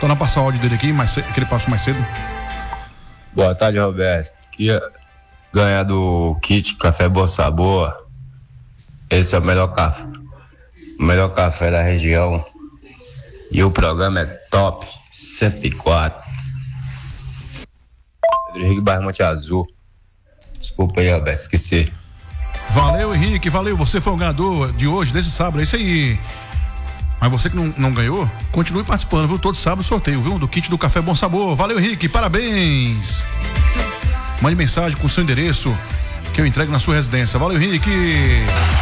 Tornar passar o áudio dele aqui, que ele passou mais cedo. Boa tarde, Roberto. Queria ganhar do kit Café Bom Sabor. Esse é o melhor café da região. E o programa é top 104. Pedro Henrique Bairro Monte Azul. Desculpa aí, Roberto, esqueci. Valeu, Henrique, valeu. Você foi o ganhador de hoje, desse sábado, é isso aí. Mas você que não ganhou, continue participando, viu? Todo sábado sorteio, viu? Do kit do Café Bom Sabor. Valeu, Henrique, parabéns. Mande mensagem com o seu endereço que eu entrego na sua residência. Valeu, Henrique.